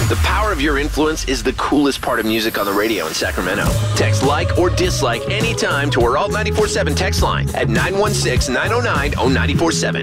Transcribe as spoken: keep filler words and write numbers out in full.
The power of your influence is the coolest part of music on the radio in Sacramento. Text like or dislike anytime to our Alt nine four seven text line at nine one six, nine oh nine, oh nine four seven.